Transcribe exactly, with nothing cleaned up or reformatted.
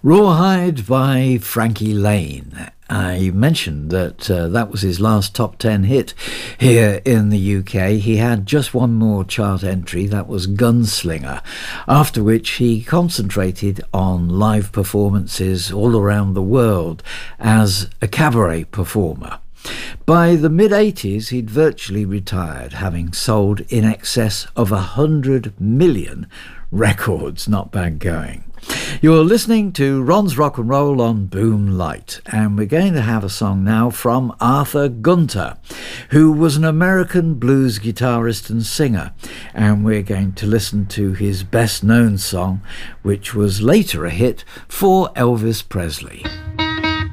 Rawhide by Frankie Laine. I mentioned that uh, that was his last top ten hit here in the U K. He had just one more chart entry, that was Gunslinger, after which he concentrated on live performances all around the world as a cabaret performer. By the mid-eighties, he'd virtually retired, having sold in excess of a hundred million records. Not bad going. You're listening to Ron's Rock and Roll on Boom Light, and we're going to have a song now from Arthur Gunter, who was an American blues guitarist and singer, and we're going to listen to his best-known song, which was later a hit for Elvis Presley.